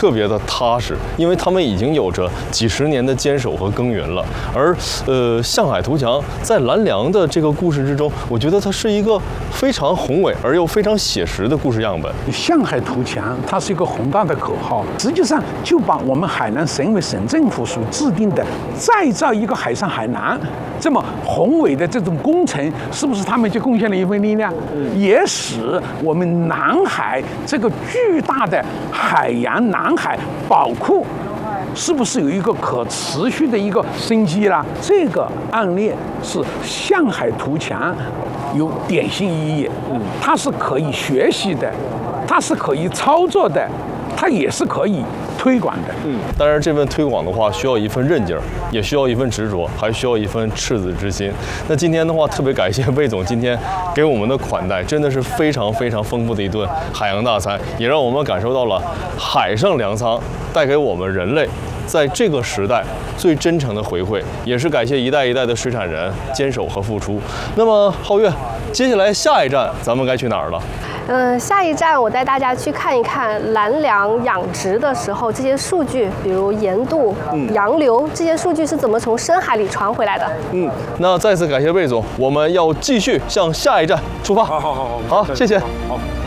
特别的踏实，因为他们已经有着几十年的坚守和耕耘了。而向海图强在兰良的这个故事之中，我觉得它是一个非常宏伟而又非常写实的故事样本。 向海图强，它是一个宏大的口号，实际上就把我们海南省委省政府所制定的再造一个海上海南这么宏伟的这种工程，是不是他们就贡献了一份力量，也使我们南海这个巨大的海洋南海宝库是不是有一个可持续的一个生机啦？这个案例是向海图强有典型意义，它是可以学习的，它是可以操作的，它也是可以推广的。 当然这份推广的话，需要一份韧劲儿，也需要一份执着，还需要一份赤子之心。那今天的话，特别感谢魏总今天给我们的款待，真的是非常非常丰富的一顿海洋大餐，也让我们感受到了海上粮仓带给我们人类在这个时代最真诚的回馈，也是感谢一代一代的水产人坚守和付出。那么皓月，接下来下一站咱们该去哪儿了？ 下一站我带大家去看一看兰良养殖的时候这些数据，比如盐度、洋流这些数据是怎么从深海里传回来的。 那再次感谢魏总，我们要继续向下一站出发。 好， 好，谢谢。 好。